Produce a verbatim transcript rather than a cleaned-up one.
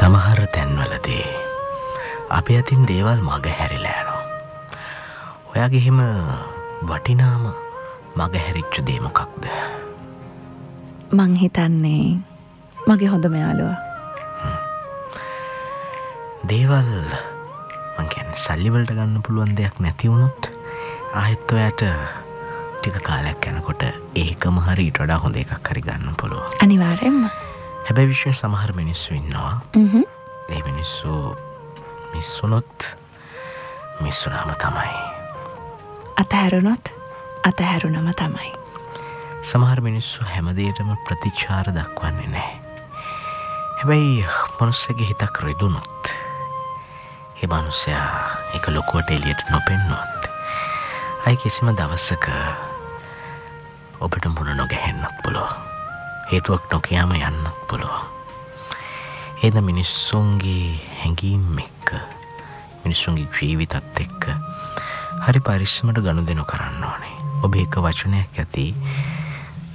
සමහර තැන්වලදී අපේ අතින් දේවල් මග හැරිලා යනවා. ඔයාගේ හිම වටිනාම මග හැරිච්ච දේ මොකක්ද? මං හිතන්නේ මගේ හොඳම යාළුවා. දේවල් මං කියන්නේ සල්ලි වලට ගන්න පුළුවන් දෙයක් නැති වුණොත් ආයෙත් ඔයාට ටික කාලයක් යනකොට ඒකම හරි ඊට වඩා හොඳ එකක් හරි ගන්න පුළුවන්. අනිවාර්යෙන්ම. හැබැයි විශ්වයේ සමහර මිනිස්සු ඉන්නවා. හ්ම්. ඒ මිනිස්සු මිස්සුනොත් මිස්සුනාම තමයි. අතහැරුණොත් අතහැරුණම තමයි. සමහර මිනිස්සු හැමදේටම ප්‍රතිචාර දක්වන්නේ නැහැ. හැබැයි මනුස්සයාගේ හිතක් රිදුනොත් ඒ මනුස්සයා ඒක ලොකුවට එළියට නොපෙන්නොත් අයි කිසිම දවසක ඔබට මුණ නොගැහෙන්නත් පුළුවන්. හේතුවක් නොකියාම යන්නත් පුළුවන්. එද මිනිස්සුන්ගේ හැඟීම් එක්ක මිනිස්සුන්ගේ ජීවිතත් එක්ක හරි පරිස්සමට ගනුදෙනු කරන්න ඕනේ. ඔබ එක වචනයක් ඇති